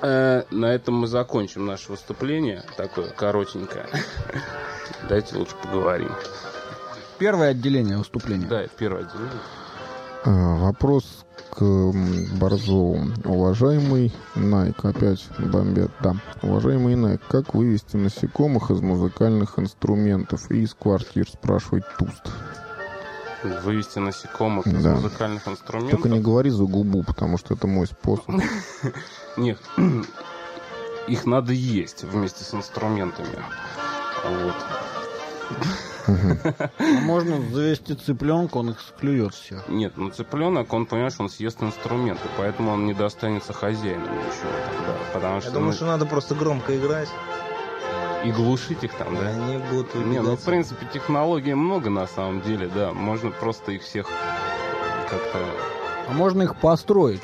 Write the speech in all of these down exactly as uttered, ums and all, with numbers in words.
э, на этом мы закончим наше выступление. Такое коротенькое. Давайте лучше поговорим. Первое отделение выступления. Да, это первое отделение. А, вопрос к Борзову. Уважаемый Найк, опять бомбят, да. Уважаемый Найк, как вывести насекомых из музыкальных инструментов и из квартир, спрашивает Туст. Вывести насекомых из Да. музыкальных инструментов. Только не говори за губу, потому что это мой способ. Нет, их надо есть вместе с инструментами. Вот. А можно завести цыпленка, он их склюет всех. Нет, ну цыпленок, он, понимаешь, он съест инструменты, поэтому он не достанется хозяину еще тогда. Потому Я что, думаю, ну, что надо просто громко играть. и глушить их там, да? Они будут Не, ну, в убегать. принципе, технологий много на самом деле, да. Можно просто их всех как-то... А можно их построить.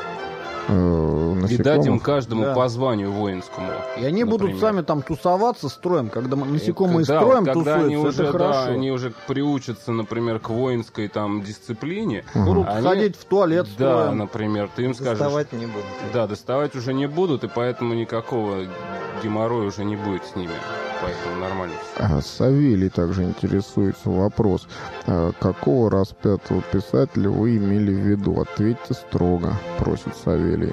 Э, И дать им насекомых. каждому Да. по званию воинскому. И они будут например. сами там тусоваться строем. Когда мы насекомые Да, строем вот когда они тусуются, уже, это да, хорошо. они уже приучатся, например, к воинской там дисциплине. Будут они- ходить в туалет Да, строем. например, ты им скажешь... Доставать не будут. Да, доставать уже не будут, и поэтому никакого геморроя уже не будет с ними. Поэтому нормально все. А, Савелий также интересуется. Вопрос. А, Какого распятого писателя вы имели в виду? Ответьте строго, просит Савелий.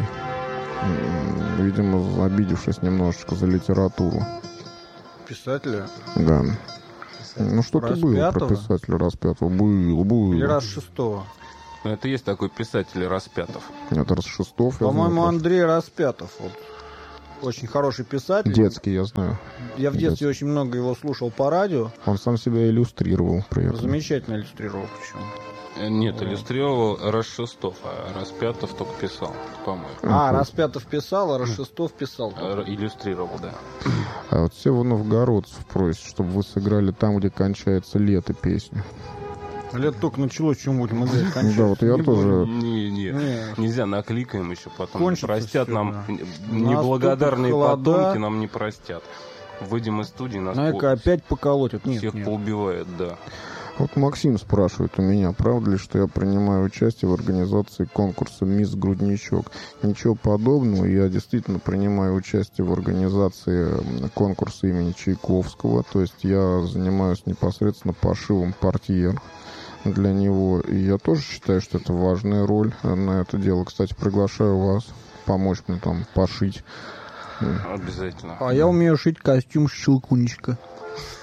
М, Видимо, обидевшись немножечко за литературу. Писателя. Да. Ну, что-то было про Распятого? писателя распятого. Было, было. Или раз шестого. Но это есть такой писатель Распятов. Это Расшестов, я По-моему, знаю. Андрей Распятов. Вот. Очень хороший писатель. Детский, я знаю. Я в детстве Детский. очень много его слушал по радио. Он сам себя иллюстрировал при этом. Замечательно иллюстрировал причем. Э, Нет, иллюстрировал Расшестов, а Распятов только писал, по-моему. А, Мгм. Распятов писал, а Расшестов писал. Р- Иллюстрировал, да. А вот все новгородцев просят, чтобы вы сыграли там, где кончается лето, песню. Лет только началось, чем будем играть. Да, Кончается. вот я Не тоже... будем, не, не. Не. Нельзя, накликаем еще потом. Кончится Простят всё, нам, да. неблагодарные Наступят холода. потомки нам не простят. Выйдем из студии, нас Найка по- опять поколотят. Нет, всех нет. поубивают, да. Вот Максим спрашивает у меня, правда ли, что я принимаю участие в организации конкурса «Мисс Грудничок». Ничего подобного, я действительно принимаю участие в организации м, конкурса имени Чайковского, то есть я занимаюсь непосредственно пошивом портьер для него, и я тоже считаю, что это важная роль на это дело. Кстати, приглашаю вас помочь мне там пошить. Обязательно. А я умею шить костюм Щелкунчика.